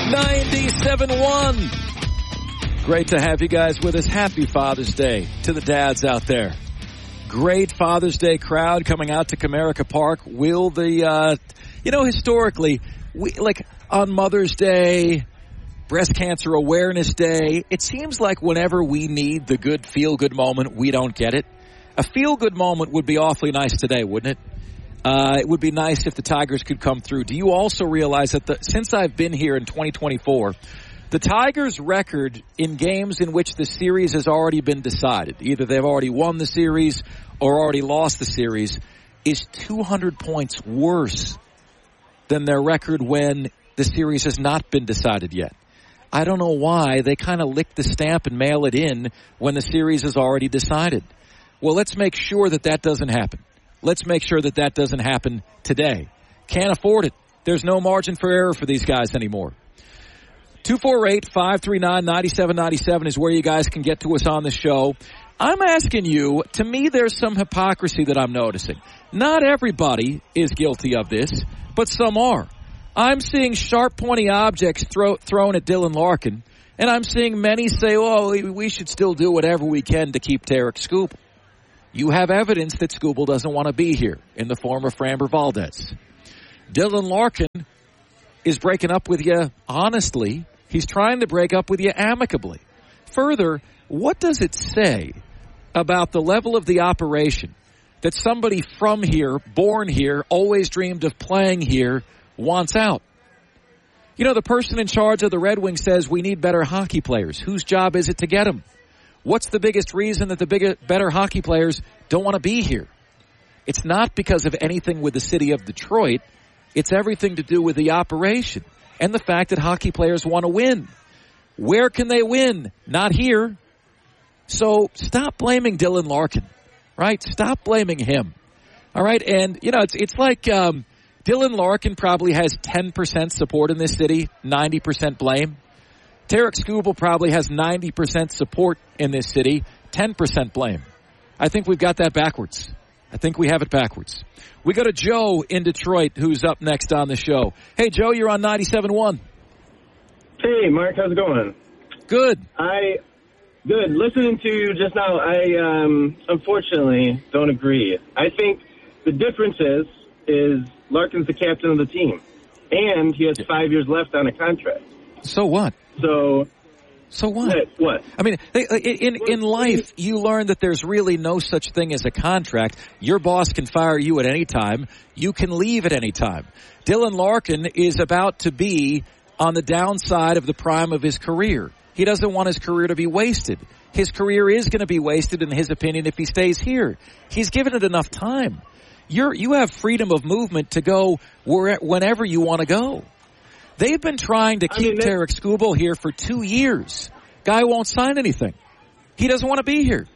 97.1. Great to have you guys with us. Happy Father's Day to the dads out there. Great Father's Day crowd coming out to Comerica Park. Will the, historically, on Mother's Day, Breast Cancer Awareness Day, it seems like whenever we need the good feel-good moment, we don't get it. A feel-good moment would be awfully nice today, wouldn't it? It would be nice if the Tigers could come through. Do you also realize that since I've been here in 2024, the Tigers' record in games in which the series has already been decided, either they've already won the series or already lost the series, is 200 points worse than their record when the series has not been decided yet. I don't know why. They kind of lick the stamp and mail it in when the series is already decided. Well, let's make sure that doesn't happen. Let's make sure that doesn't happen today. Can't afford it. There's no margin for error for these guys anymore. 248-539-9797 is where you guys can get to us on the show. I'm asking you, to me there's some hypocrisy that I'm noticing. Not everybody is guilty of this, but some are. I'm seeing sharp, pointy objects thrown at Dylan Larkin, and I'm seeing many say, we should still do whatever we can to keep Tarik Skubal. You have evidence that Skubal doesn't want to be here in the form of Framber Valdez. Dylan Larkin is breaking up with you honestly. He's trying to break up with you amicably. Further, what does it say about the level of the operation that somebody from here, born here, always dreamed of playing here, wants out? The person in charge of the Red Wings says we need better hockey players. Whose job is it to get them? What's the biggest reason that the better hockey players don't want to be here? It's not because of anything with the city of Detroit. It's everything to do with the operation and the fact that hockey players want to win. Where can they win? Not here. So stop blaming Dylan Larkin, right? Stop blaming him. All right? And, it's like Dylan Larkin probably has 10% support in this city, 90% blame. Tarik Skubal probably has 90% support in this city, 10% blame. I think we've got that backwards. I think we have it backwards. We go to Joe in Detroit, who's up next on the show. Hey, Joe, you're on 97.1. Hey, Mark, how's it going? Good. Good. Listening to you just now, I unfortunately don't agree. I think the difference is Larkin's the captain of the team, and he has 5 years left on a contract. So what? So what? What? I mean, in life, you learn that there's really no such thing as a contract. Your boss can fire you at any time. You can leave at any time. Dylan Larkin is about to be on the downside of the prime of his career. He doesn't want his career to be wasted. His career is going to be wasted, in his opinion, if he stays here. He's given it enough time. You have freedom of movement to go whenever you want to go. They've been trying to keep Tarik Skubal here for 2 years. Guy won't sign anything. He doesn't want to be here.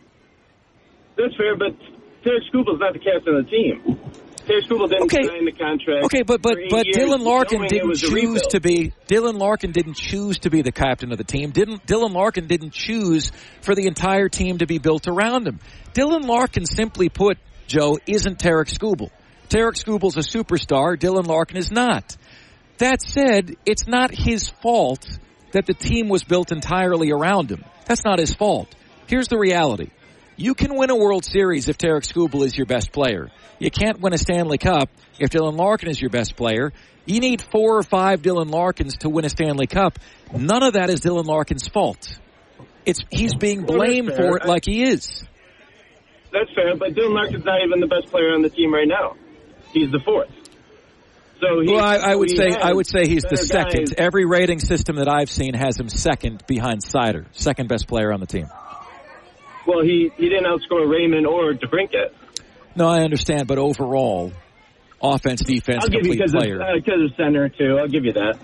That's fair, but Tarik Skubal's not the captain of the team. Tarik Skubal didn't sign the contract. Okay, but Dylan Larkin didn't choose to be. Dylan Larkin didn't choose to be the captain of the team. Dylan Larkin didn't choose for the entire team to be built around him. Dylan Larkin, simply put, Joe, isn't Tarik Skubal. Tarik Skubal's a superstar. Dylan Larkin is not. That said, it's not his fault that the team was built entirely around him. That's not his fault. Here's the reality. You can win a World Series if Tarik Skubal is your best player. You can't win a Stanley Cup if Dylan Larkin is your best player. You need 4 or 5 Dylan Larkins to win a Stanley Cup. None of that is Dylan Larkin's fault. He's being blamed for it like he is. That's fair, but Dylan Larkin's not even the best player on the team right now. He's the fourth. So I would say he's the second. Guys. Every rating system that I've seen has him second behind Seider, second best player on the team. Well, he didn't outscore Raymond or DeBrincat. No, I understand, but overall, offense, defense, complete player. Because of center too, I'll give you that.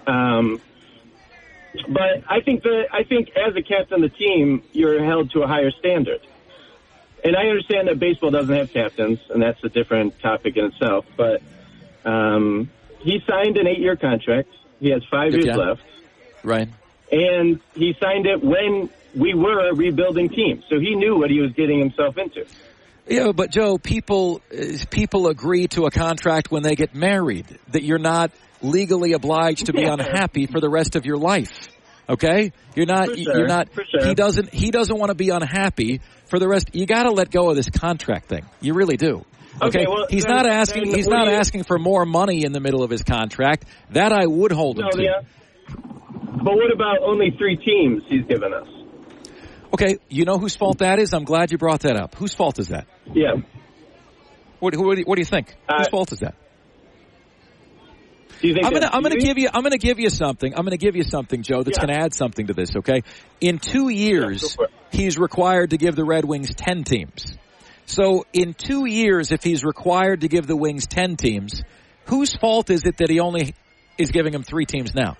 But I think as a captain of the team, you're held to a higher standard. And I understand that baseball doesn't have captains, and that's a different topic in itself. But he signed an 8-year contract. He has 5 years left. Right. And he signed it when we were a rebuilding team. So he knew what he was getting himself into. Yeah, but Joe, people agree to a contract when they get married. That you're not legally obliged to be unhappy for the rest of your life. Okay? You're not, For sure. you're not, For sure. he doesn't want to be unhappy for the rest. You got to let go of this contract thing. You really do. Okay? Well, he's not asking for more money in the middle of his contract. That I would hold him to. Yeah. But what about only 3 teams he's given us? Okay, you know whose fault that is? I'm glad you brought that up. Whose fault is that? Yeah. What do you think? Whose fault is that? Do you think I'm going to give you something. I'm going to give you something, Joe, that's going to add something to this, okay? In 2 years, he's required to give the Red Wings 10 teams. So in 2 years, if he's required to give the Wings 10 teams, whose fault is it that he only is giving them 3 teams now?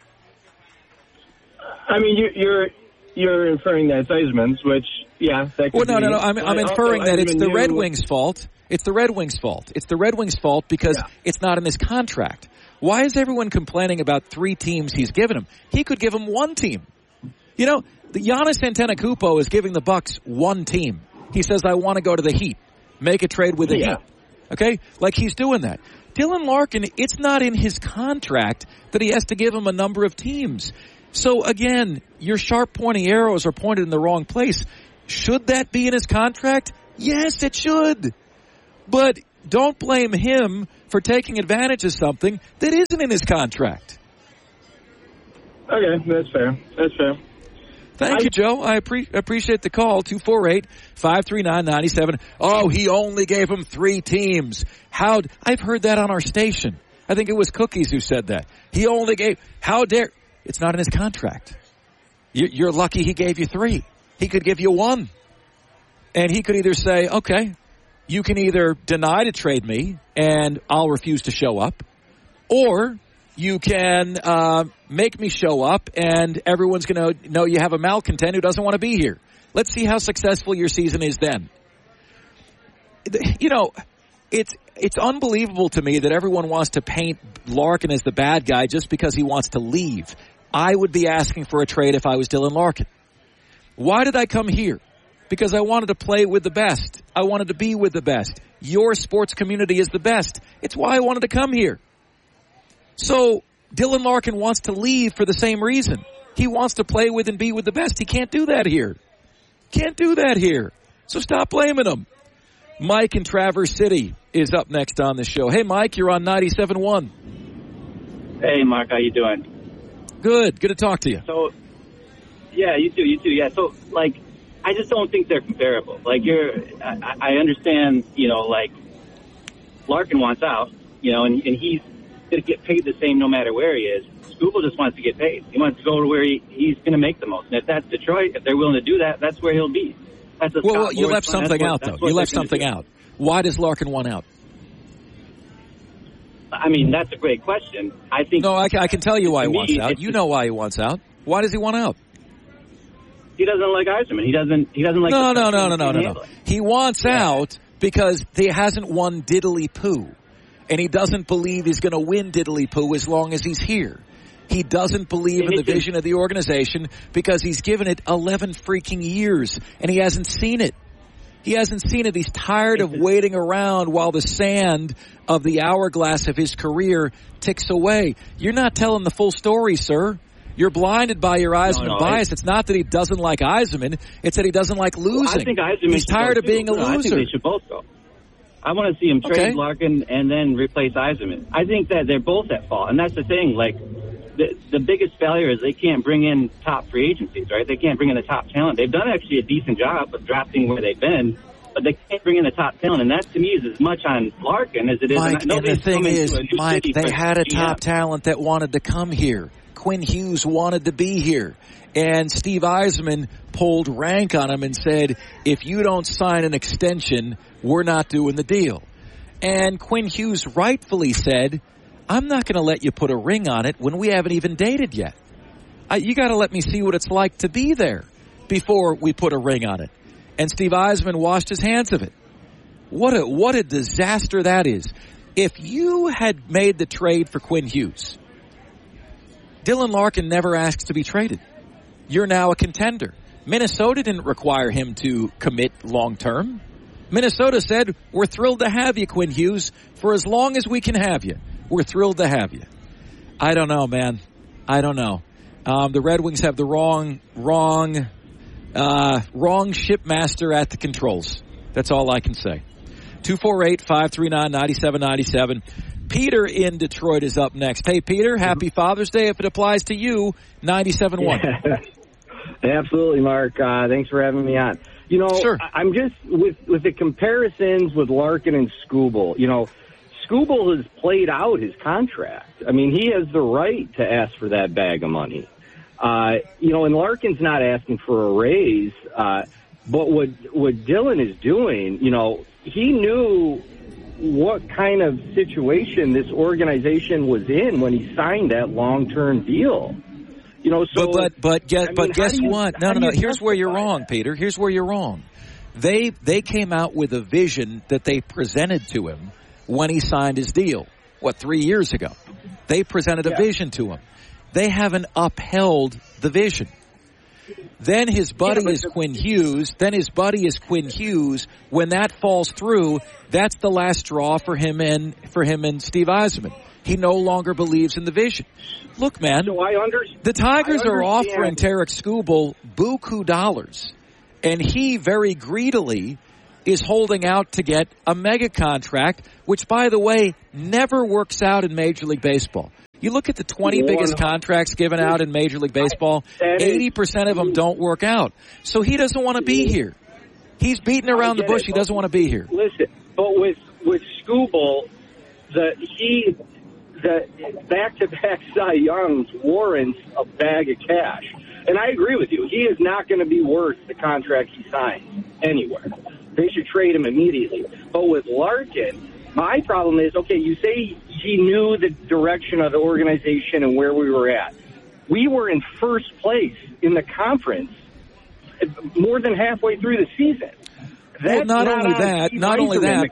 I mean, you're inferring that it's Yzerman's, which, that could Well, no. be. I'm inferring that it's the Red Wings' fault. It's the Red Wings' fault. It's the Red Wings' fault because it's not in his contract. Why is everyone complaining about 3 teams he's given him? He could give him 1 team. You know, the Giannis Antetokounmpo is giving the Bucks 1 team. He says, I want to go to the Heat. Make a trade with the Heat. Okay? Like he's doing that. Dylan Larkin, it's not in his contract that he has to give him a number of teams. So again, your sharp pointing arrows are pointed in the wrong place. Should that be in his contract? Yes, it should. But don't blame him for taking advantage of something that isn't in his contract. Okay, that's fair. Thank you, Joe. I appreciate the call. 248-539-97. Oh, he only gave him 3 teams. I've heard that on our station. I think it was Cookies who said that. He only gave, how dare, it's not in his contract. You're lucky he gave you 3. He could give you 1. And he could either say, okay, you can either deny to trade me and I'll refuse to show up, or you can make me show up and everyone's going to know you have a malcontent who doesn't want to be here. Let's see how successful your season is then. You know, it's unbelievable to me that everyone wants to paint Larkin as the bad guy just because he wants to leave. I would be asking for a trade if I was Dylan Larkin. Why did I come here? Because I wanted to play with the best. I wanted to be with the best. Your sports community is the best. It's why I wanted to come here. So Dylan Larkin wants to leave for the same reason. He wants to play with and be with the best. He can't do that here. So stop blaming him. Mike in Traverse City is up next on the show. Hey, Mike, you're on 97.1. Hey, Mark, how you doing? Good to talk to you. So, yeah, you too. Yeah, so, I just don't think they're comparable. I understand, Larkin wants out, and he's going to get paid the same no matter where he is. Skubal just wants to get paid. He wants to go to where he's going to make the most. And if that's Detroit, if they're willing to do that, that's where he'll be. Well, you left something out, though. You left something out. Why does Larkin want out? I mean, that's a great question. I think. No, I can tell you why he wants out. You know why he wants out. Why does he want out? He doesn't like Yzerman. He doesn't like. No. He wants out because he hasn't won diddly poo, and he doesn't believe he's going to win diddly poo as long as he's here. He doesn't believe in the vision of the organization because he's given it 11 freaking years, and he hasn't seen it. He's tired of waiting around while the sand of the hourglass of his career ticks away. You're not telling the full story, sir. You're blinded by your Yzerman bias. It's not that he doesn't like Yzerman. It's that he doesn't like losing. I think Yzerman He's tired of being a loser. I think they should both go. I want to see him trade Larkin and then replace Yzerman. I think that they're both at fault, and that's the thing. The biggest failure is they can't bring in top free agencies, right? They can't bring in the top talent. They've done actually a decent job of drafting where they've been, but they can't bring in the top talent, and that to me is as much on Larkin as it is. Mike, and the thing is, Mike, they had a top talent that wanted to come here. Quinn Hughes wanted to be here. And Steve Yzerman pulled rank on him and said, if you don't sign an extension, we're not doing the deal. And Quinn Hughes rightfully said, I'm not going to let you put a ring on it when we haven't even dated yet. You got to let me see what it's like to be there before we put a ring on it. And Steve Yzerman washed his hands of it. What a disaster that is. If you had made the trade for Quinn Hughes, Dylan Larkin never asks to be traded. You're now a contender. Minnesota didn't require him to commit long term. Minnesota said, we're thrilled to have you, Quinn Hughes, for as long as we can have you. We're thrilled to have you. I don't know, man. I don't know. The Red Wings have the wrong shipmaster at the controls. That's all I can say. 248-539-9797. Peter in Detroit is up next. Hey, Peter, happy Father's Day if it applies to you. 97.1. Yeah. Absolutely, Mark. Thanks for having me on. You know, sure. I'm just with the comparisons with Larkin and Skubal. You know, Skubal has played out his contract. I mean, he has the right to ask for that bag of money. You know, and Larkin's not asking for a raise. But what Dylan is doing, you know, he knew what kind of situation this organization was in when he signed that long-term deal. You know, so but guess what? No. Here's where you're wrong, Peter. Here's where you're wrong. They came out with a vision that they presented to him when he signed his deal. 3 years ago? They presented a vision to him. They haven't upheld the vision. Then his buddy is Quinn Hughes. When that falls through, that's the last straw for him and Steve Yzerman. He no longer believes in the vision. Look, man, the Tigers are offering Tarik Skubal buku dollars, and he very greedily is holding out to get a mega contract, which, by the way, never works out in Major League Baseball. You look at the 20 biggest contracts given out in Major League Baseball, 80% of them don't work out. So he doesn't want to be here. He's beating around the bush. He doesn't want to be here. Listen, but with Skubal, the back-to-back Cy Youngs warrants a bag of cash. And I agree with you. He is not going to be worth the contract he signs anywhere. They should trade him immediately. But with Larkin, my problem is, okay, you say he knew the direction of the organization and where we were at. We were in first place in the conference more than halfway through the season. Well, not only that,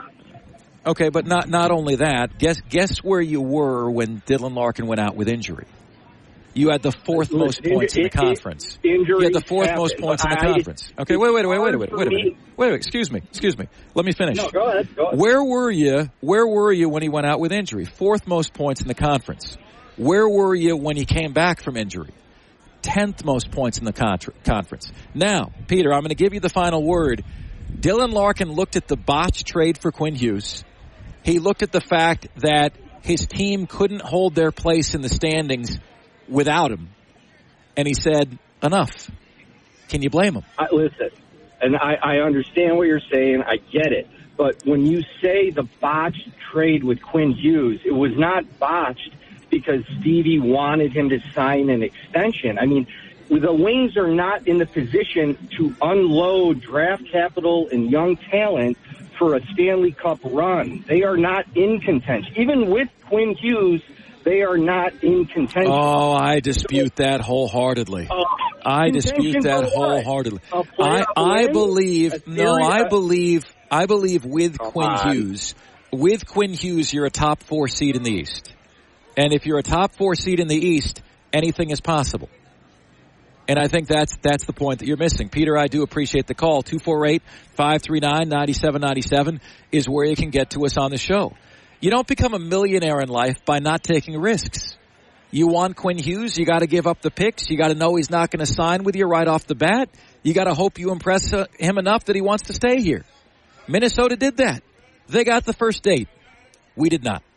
guess where you were when Dylan Larkin went out with injury. You had the fourth most points in the conference. You had the fourth most points in the conference. Okay, wait a minute. Wait, excuse me. Let me finish. No, go ahead. Where were you when he went out with injury? Fourth most points in the conference. Where were you when he came back from injury? 10th most points in the conference. Now, Peter, I'm going to give you the final word. Dylan Larkin looked at the botched trade for Quinn Hughes. He looked at the fact that his team couldn't hold their place in the standings without him, and he said, enough. Can you blame him? Listen, and I understand what you're saying. I get it. But when you say the botched trade with Quinn Hughes, it was not botched because Stevie wanted him to sign an extension. I mean, the Wings are not in the position to unload draft capital and young talent for a Stanley Cup run. They are not in contention. Even with Quinn Hughes, they are not in contention. Oh, I dispute that wholeheartedly. I dispute that wholeheartedly. I believe with Quinn Hughes, you're a top 4 seed in the East. And if you're a top 4 seed in the East, anything is possible. And I think that's the point that you're missing. Peter, I do appreciate the call. 248-539-9797 is where you can get to us on the show. You don't become a millionaire in life by not taking risks. You want Quinn Hughes, you got to give up the picks. You got to know he's not going to sign with you right off the bat. You got to hope you impress him enough that he wants to stay here. Minnesota did that. They got the first date. We did not.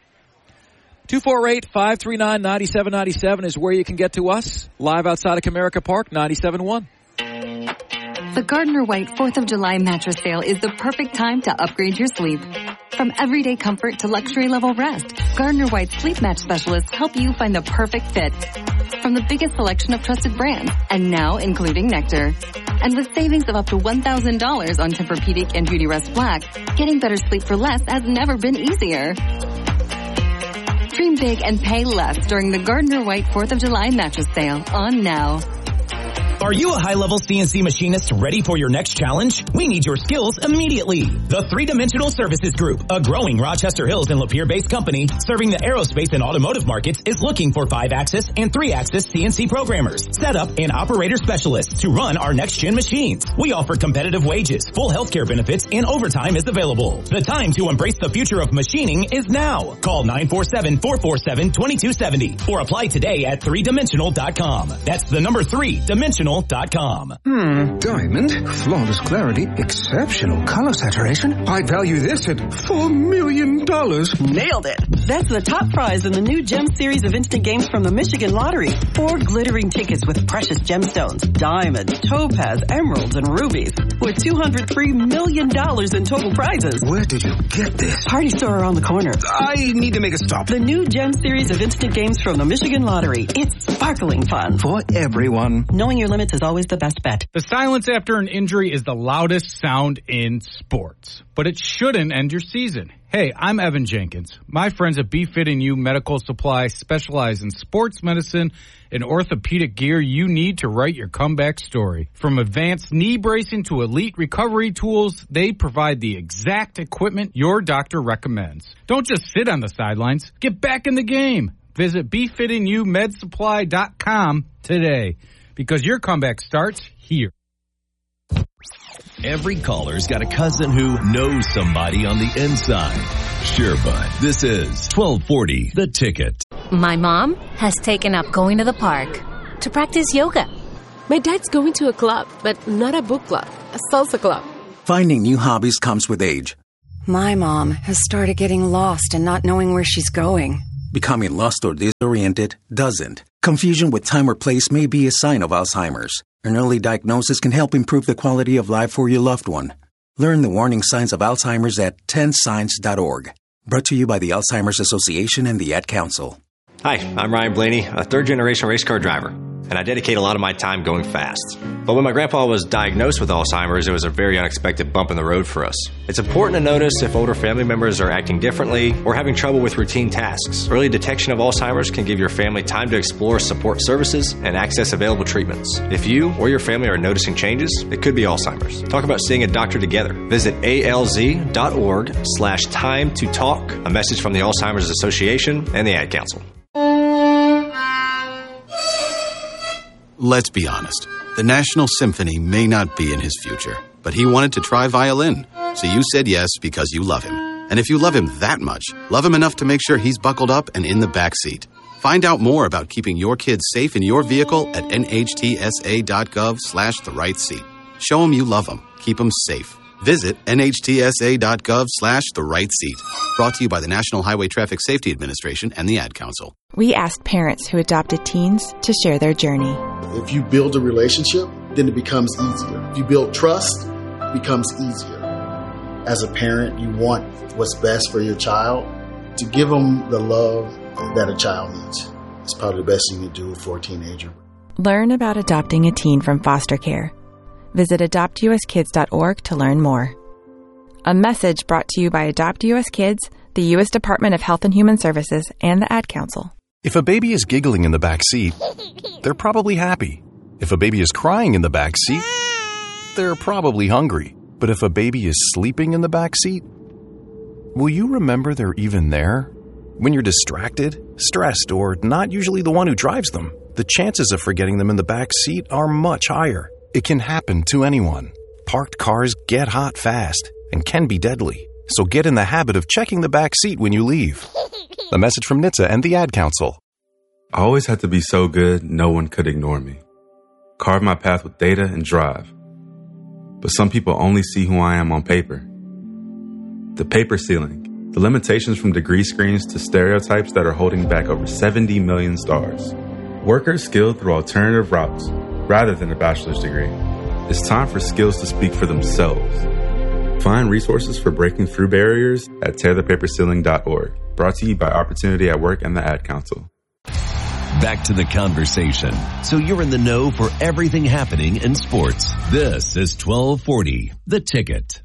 248-539-9797 is where you can get to us. Live outside of Comerica Park, 97.1. The Gardner White 4th of July mattress sale is the perfect time to upgrade your sleep. From everyday comfort to luxury level rest, Gardner White sleep match specialists help you find the perfect fit. From the biggest selection of trusted brands, and now including Nectar. And with savings of up to $1,000 on Tempur-Pedic and Beautyrest Black, getting better sleep for less has never been easier. Dream big and pay less during the Gardner White 4th of July mattress sale on now. Are you a high-level CNC machinist ready for your next challenge? We need your skills immediately. The 3-Dimensional Services Group, a growing Rochester Hills and Lapeer-based company serving the aerospace and automotive markets, is looking for 5-axis and 3-axis CNC programmers, setup, and operator specialists to run our next-gen machines. We offer competitive wages, full healthcare benefits, and overtime is available. The time to embrace the future of machining is now. Call 947-447-2270 or apply today at 3dimensional.com. That's the number 3dimensional.com. Diamond, flawless clarity, exceptional color saturation. I'd value this at $4 million. Nailed it. That's the top prize in the new Gem series of instant games from the Michigan Lottery. 4 glittering tickets with precious gemstones, diamonds, topaz, emeralds, and rubies, with $203 million in total prizes. Where did you get this? Party store around the corner. I need to make a stop. The new Gem series of instant games from the Michigan Lottery. It's sparkling fun. For everyone. Knowing your limits is always the best bet. The silence after an injury is the loudest sound in sports, but it shouldn't end your season. Hey, I'm Evan Jenkins. My friends at BeFittingU Medical Supply specialize in sports medicine and orthopedic gear you need to write your comeback story. From advanced knee bracing to elite recovery tools, they provide the exact equipment your doctor recommends. Don't just sit on the sidelines. Get back in the game. Visit BeFittingUMedSupply.com today, because your comeback starts here. Every caller's got a cousin who knows somebody on the inside. Sure, bud. This is 1240 The Ticket. My mom has taken up going to the park to practice yoga. My dad's going to a club, but not a book club, a salsa club. Finding new hobbies comes with age. My mom has started getting lost and not knowing where she's going. Becoming lost or disoriented doesn't. Confusion with time or place may be a sign of Alzheimer's. An early diagnosis can help improve the quality of life for your loved one. Learn the warning signs of Alzheimer's at 10signs.org. Brought to you by the Alzheimer's Association and the Ad Council. Hi, I'm Ryan Blaney, a third-generation race car driver, and I dedicate a lot of my time going fast. But when my grandpa was diagnosed with Alzheimer's, it was a very unexpected bump in the road for us. It's important to notice if older family members are acting differently or having trouble with routine tasks. Early detection of Alzheimer's can give your family time to explore support services and access available treatments. If you or your family are noticing changes, it could be Alzheimer's. Talk about seeing a doctor together. Visit alz.org/time to talk. A message from the Alzheimer's Association and the Ad Council. Let's be honest. The National Symphony may not be in his future, but he wanted to try violin. So you said yes because you love him. And if you love him that much, love him enough to make sure he's buckled up and in the back seat. Find out more about keeping your kids safe in your vehicle at nhtsa.gov/the-right-seat. Show him you love them. Keep them safe. Visit nhtsa.gov/the-right-seat. Brought to you by the National Highway Traffic Safety Administration and the Ad Council. We asked parents who adopted teens to share their journey. If you build a relationship, then it becomes easier. If you build trust, it becomes easier. As a parent, you want what's best for your child. To give them the love that a child needs. It's probably the best you can do for a teenager. Learn about adopting a teen from foster care. Visit adoptuskids.org to learn more. A message brought to you by Adopt US Kids, the U.S. Department of Health and Human Services, and the Ad Council. If a baby is giggling in the back seat, they're probably happy. If a baby is crying in the back seat, they're probably hungry. But if a baby is sleeping in the back seat, will you remember they're even there? When you're distracted, stressed, or not usually the one who drives them, the chances of forgetting them in the back seat are much higher. It can happen to anyone. Parked cars get hot fast and can be deadly. So get in the habit of checking the back seat when you leave. A message from NHTSA and the Ad Council. I always had to be so good, no one could ignore me. Carve my path with data and drive. But some people only see who I am on paper. The paper ceiling. The limitations from degree screens to stereotypes that are holding back over 70 million stars. Workers skilled through alternative routes rather than a bachelor's degree. It's time for skills to speak for themselves. Find resources for breaking through barriers at tearthepaperceiling.org. Brought to you by Opportunity at Work and the Ad Council. Back to the conversation, so you're in the know for everything happening in sports. This is 1240 The Ticket.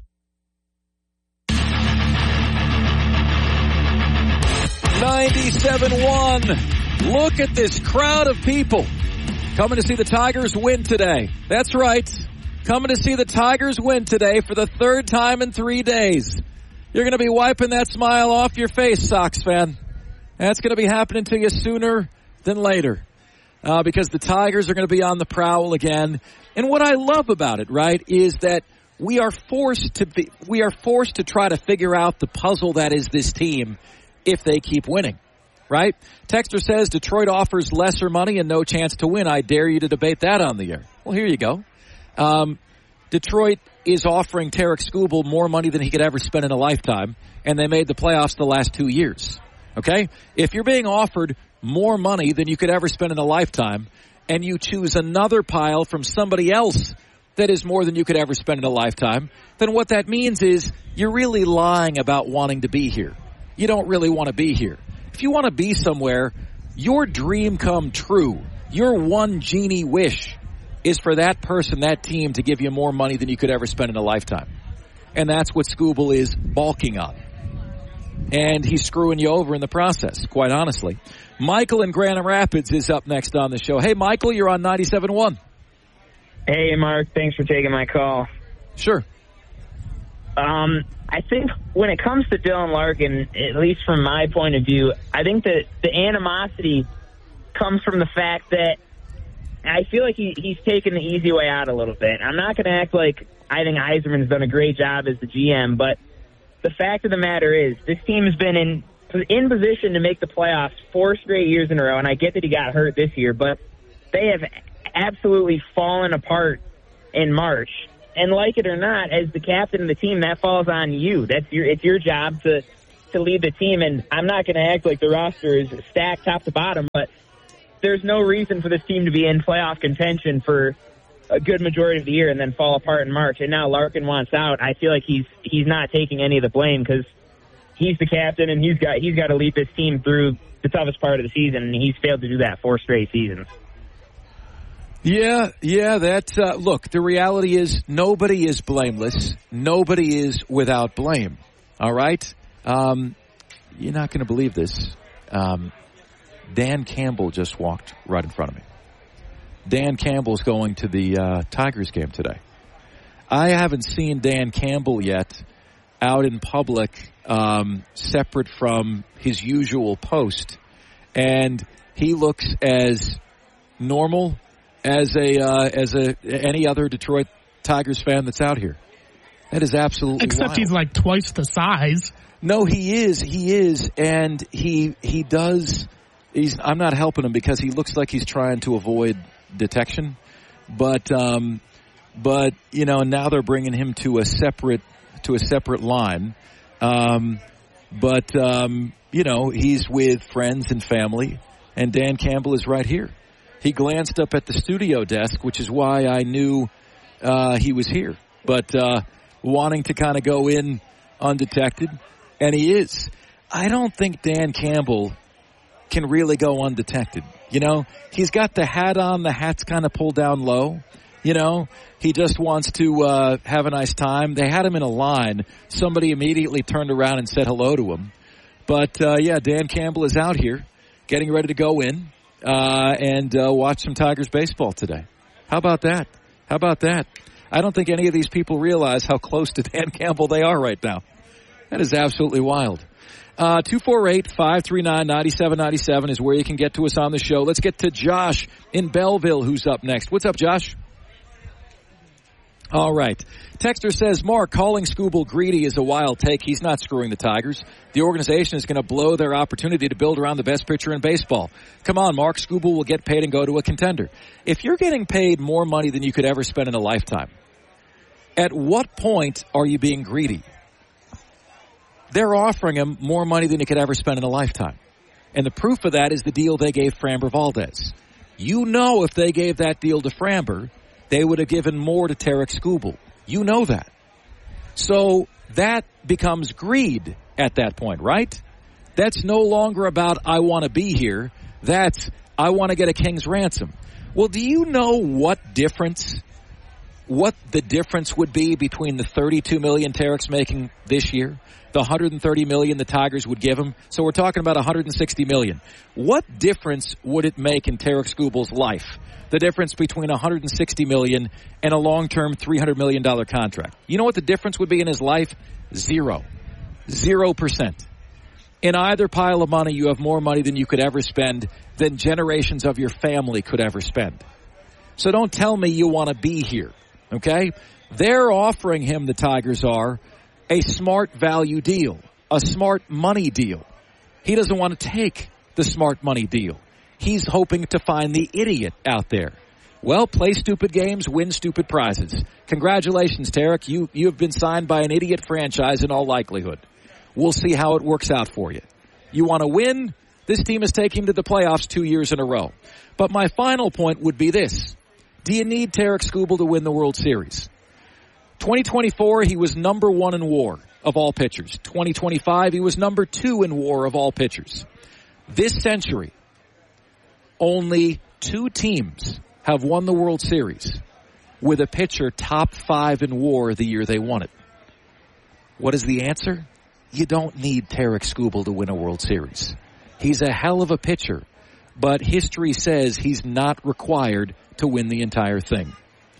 97.1. Look at this crowd of people Coming to see the Tigers win today. That's right. Coming to see the Tigers win today for the third time in 3 days. You're going to be wiping that smile off your face, Sox fan. That's going to be happening to you sooner than later. Because the Tigers are going to be on the prowl again. And what I love about it, right, is that we are forced to try to figure out the puzzle that is this team if they keep winning, right? Texter says Detroit offers lesser money and no chance to win. I dare you to debate that on the air. Well, here you go. Detroit is offering Tarek Skubal more money than he could ever spend in a lifetime, and they made the playoffs the last 2 years. Okay? If you're being offered more money than you could ever spend in a lifetime, and you choose another pile from somebody else that is more than you could ever spend in a lifetime, then what that means is you're really lying about wanting to be here. You don't really want to be here. If you want to be somewhere, your dream come true, your one genie wish is for that person, that team, to give you more money than you could ever spend in a lifetime. And that's what Skubal is balking on. And he's screwing you over in the process, quite honestly. Michael in Grand Rapids is up next on the show. Hey, Michael, you're on 97.1. Hey, Mark. Thanks for taking my call. Sure. I think when it comes to Dylan Larkin, at least from my point of view, I think that the animosity comes from the fact that I feel like he's taken the easy way out a little bit. I'm not going to act like I think Yzerman's done a great job as the GM, but the fact of the matter is this team has been in position to make the playoffs 4 straight years in a row, and I get that he got hurt this year, but they have absolutely fallen apart in March. And like it or not, as the captain of the team, that falls on you. It's your job to lead the team, and I'm not going to act like the roster is stacked top to bottom, but there's no reason for this team to be in playoff contention for a good majority of the year and then fall apart in March. And now Larkin wants out. I feel like he's not taking any of the blame because he's the captain and he's got to lead this team through the toughest part of the season, and he's failed to do that 4 straight seasons. Yeah, look, the reality is nobody is blameless. Nobody is without blame. All right? You're not going to believe this. Dan Campbell just walked right in front of me. Dan Campbell's going to the Tigers game today. I haven't seen Dan Campbell yet out in public, separate from his usual post, and he looks as normal as any other Detroit Tigers fan that's out here. That is absolutely except wild. He's like twice the size. No, he is, and he does. I'm not helping him because he looks like he's trying to avoid detection, but you know, now they're bringing him to a separate line. You know, he's with friends and family, and Dan Campbell is right here. He glanced up at the studio desk, which is why I knew he was here, but wanting to kind of go in undetected, and he is. I don't think Dan Campbell can really go undetected. You know, he's got the hat on, the hat's kind of pulled down low. You know, he just wants to have a nice time. They had him in a line. Somebody immediately turned around and said hello to him. But, Dan Campbell is out here getting ready to go in and watch some Tigers baseball today. How about that? I don't think any of these people realize how close to Dan Campbell they are right now. That is absolutely wild. 248-539-9797 is where you can get to us on the show. Let's get to Josh in Belleville, who's up next. What's up, Josh? All right. Texter says, Mark, calling Skubal greedy is a wild take. He's not screwing the Tigers. The organization is going to blow their opportunity to build around the best pitcher in baseball. Come on, Mark. Skubal will get paid and go to a contender. If you're getting paid more money than you could ever spend in a lifetime, at what point are you being greedy? They're offering him more money than he could ever spend in a lifetime. And the proof of that is the deal they gave Framber Valdez. You know, if they gave that deal to Framber, they would have given more to Tarek Skubal. You know that. So that becomes greed at that point, right? That's no longer about, I want to be here. That's, I want to get a king's ransom. Well, do you know what difference what the difference would be between the $32 million Tarek's making this year, the $130 million the Tigers would give him? So we're talking about $160 million. What difference would it make in Tarik Skubal's life? The difference between $160 million and a long-term $300 million contract. You know what the difference would be in his life? 0%. In either pile of money, you have more money than you could ever spend, than generations of your family could ever spend. So don't tell me you want to be here, okay? They're offering him, the Tigers are, a smart value deal, a smart money deal. He doesn't want to take the smart money deal. He's hoping to find the idiot out there. Well, play stupid games, win stupid prizes. Congratulations, Tarik. You have been signed by an idiot franchise in all likelihood. We'll see how it works out for you. You want to win? This team is taking to the playoffs 2 years in a row. But my final point would be this. Do you need Tarik Skubal to win the World Series? 2024, he was number 1 in WAR of all pitchers. 2025, he was number 2 in WAR of all pitchers. This century, only 2 teams have won the World Series with a pitcher top 5 in WAR the year they won it. What is the answer? You don't need Tarik Skubal to win a World Series. He's a hell of a pitcher, but history says he's not required to win the entire thing.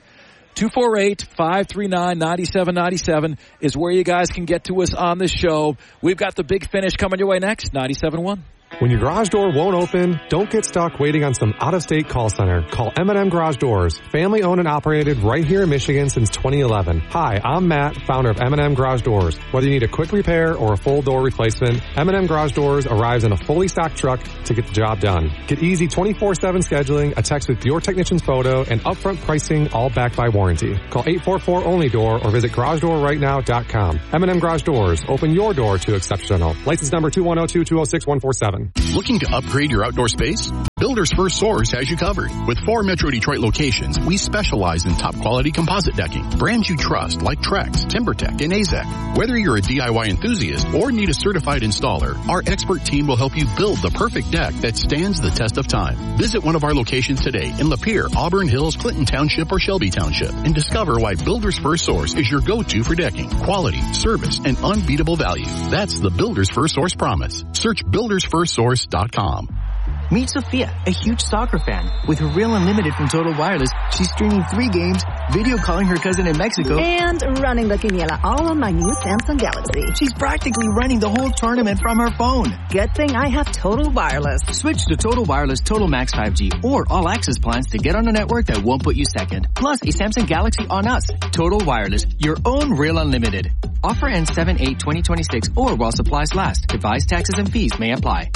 248-539-9797 is where you guys can get to us on the show. We've got the big finish coming your way next, 97.1. When your garage door won't open, don't get stuck waiting on some out-of-state call center. Call M&M Garage Doors, family-owned and operated right here in Michigan since 2011. Hi, I'm Matt, founder of M&M Garage Doors. Whether you need a quick repair or a full door replacement, M&M Garage Doors arrives in a fully stocked truck to get the job done. Get easy 24/7 scheduling, a text with your technician's photo, and upfront pricing, all backed by warranty. Call 844-ONLY-DOOR or visit GarageDoorRightNow.com. M&M Garage Doors, open your door to exceptional. License number 2102206-147. Looking to upgrade your outdoor space? Builders First Source has you covered. With 4 Metro Detroit locations, we specialize in top quality composite decking. Brands you trust like Trex, TimberTech, and AZEK. Whether you're a DIY enthusiast or need a certified installer, our expert team will help you build the perfect deck that stands the test of time. Visit one of our locations today in Lapeer, Auburn Hills, Clinton Township, or Shelby Township and discover why Builders First Source is your go-to for decking, quality, service, and unbeatable value. That's the Builders First Source promise. Search BuildersFirstSource.com. Meet Sophia, a huge soccer fan. With her Real Unlimited from Total Wireless, she's streaming 3 games, video calling her cousin in Mexico, and running the quiniela all on my new Samsung Galaxy. She's practically running the whole tournament from her phone. Good thing I have Total Wireless. Switch to Total Wireless Total Max 5G or All Access plans to get on a network that won't put you second. Plus a Samsung Galaxy on us. Total Wireless, your own Real Unlimited. Offer ends 7/8/2026 or while supplies last. Device taxes and fees may apply.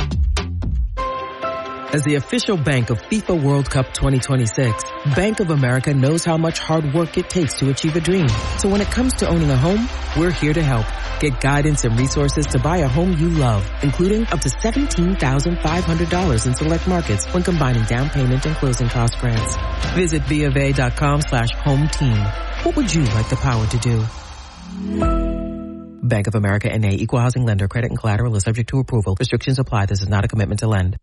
As the official bank of FIFA World Cup 2026, Bank of America knows how much hard work it takes to achieve a dream. So when it comes to owning a home, we're here to help. Get guidance and resources to buy a home you love, including up to $17,500 in select markets when combining down payment and closing cost grants. Visit BofA.com/home team. What would you like the power to do? Bank of America N.A. Equal Housing Lender. Credit and collateral is subject to approval. Restrictions apply. This is not a commitment to lend.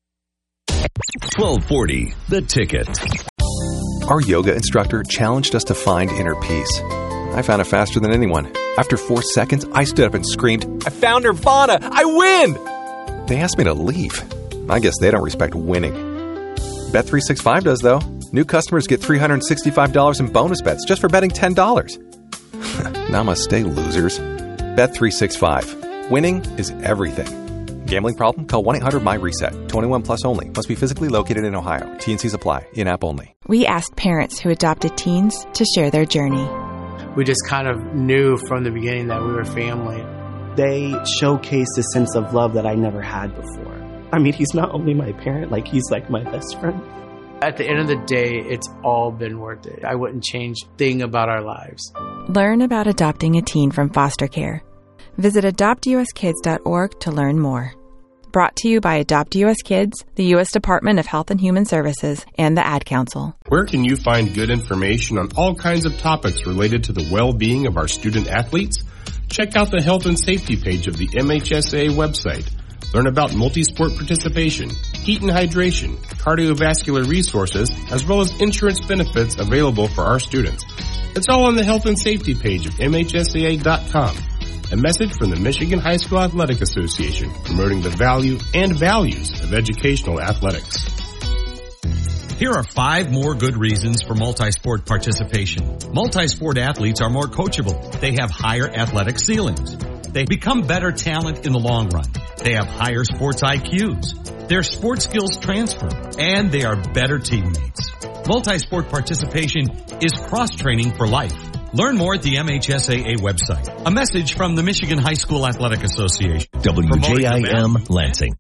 1240, The Ticket. Our yoga instructor challenged us to find inner peace. I found it faster than anyone. After 4 seconds, I stood up and screamed, "I found Nirvana! I win!" They asked me to leave. I guess they don't respect winning. Bet365 does, though. New customers get $365 in bonus bets just for betting $10. Namaste, losers. Bet365. Winning is everything. Gambling problem? Call 1-800-MY-RESET. 21 plus only. Must be physically located in Ohio. T&Cs apply. In-app only. We asked parents who adopted teens to share their journey. We just kind of knew from the beginning that we were family. They showcased a sense of love that I never had before. I mean, he's not only my parent, like he's like my best friend. At the end of the day, it's all been worth it. I wouldn't change a thing about our lives. Learn about adopting a teen from foster care. Visit adoptuskids.org to learn more. Brought to you by Adopt US Kids, the U.S. Department of Health and Human Services, and the Ad Council. Where can you find good information on all kinds of topics related to the well-being of our student athletes? Check out the health and safety page of the MHSA website. Learn about multi-sport participation, heat and hydration, cardiovascular resources, as well as insurance benefits available for our students. It's all on the health and safety page of MHSAA.com. A message from the Michigan High School Athletic Association, promoting the value and values of educational athletics. Here are 5 more good reasons for multi-sport participation. Multi-sport athletes are more coachable. They have higher athletic ceilings. They become better talent in the long run. They have higher sports IQs. Their sports skills transfer, and they are better teammates. Multi-sport participation is cross-training for life. Learn more at the MHSAA website. A message from the Michigan High School Athletic Association. WJIM Lansing.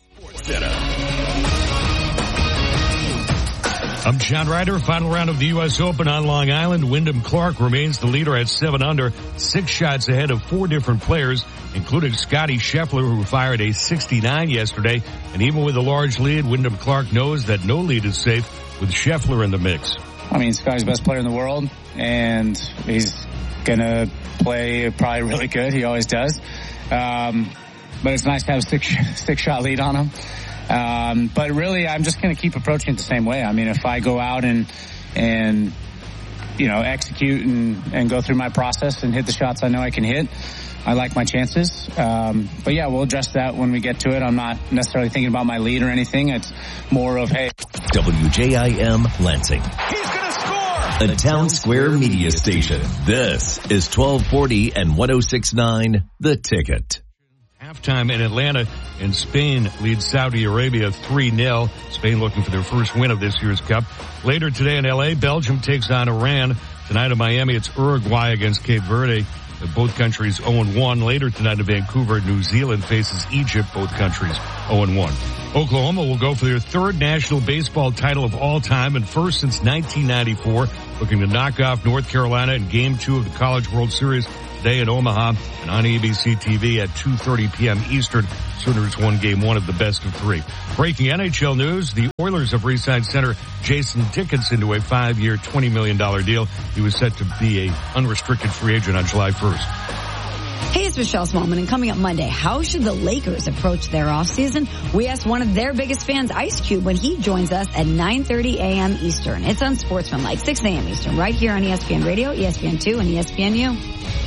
I'm John Ryder. Final round of the U.S. Open on Long Island. Wyndham Clark remains the leader at 7 under, 6 shots ahead of 4 different players, including Scottie Scheffler, who fired a 69 yesterday. And even with a large lead, Wyndham Clark knows that no lead is safe with Scheffler in the mix. I mean, Scottie's the best player in the world, and he's going to play probably really good. He always does. But it's nice to have a six-shot lead on him. But really, I'm just going to keep approaching it the same way. I mean, if I go out and you know, execute and go through my process and hit the shots I know I can hit, I like my chances. But yeah, we'll address that when we get to it. I'm not necessarily thinking about my lead or anything. It's more of, hey. WJIM Lansing. He's going to score! The Town Square Media Station. This is 1240 and 106.9 The Ticket. Halftime in Atlanta, and Spain leads Saudi Arabia 3-0. Spain looking for their first win of this year's Cup. Later today in L.A., Belgium takes on Iran. Tonight in Miami, it's Uruguay against Cape Verde. Both countries 0-1. Later tonight in Vancouver, New Zealand faces Egypt. Both countries 0-1. Oklahoma will go for their 3rd national baseball title of all time and first since 1994, looking to knock off North Carolina in Game 2 of the College World Series today in Omaha and on ABC TV at 2:30 p.m. Eastern. Sooners won Game 1 of the best of 3. Breaking NHL news, the Oilers have re-signed center Jason Dickinson to a 5-year, $20 million deal. He was set to be an unrestricted free agent on July 1st. Hey, it's Michelle Smallman, and coming up Monday, how should the Lakers approach their offseason? We asked one of their biggest fans, Ice Cube, when he joins us at 9:30 a.m. Eastern. It's on Sportsmanlike, 6 a.m. Eastern, right here on ESPN Radio, ESPN2, and ESPNU.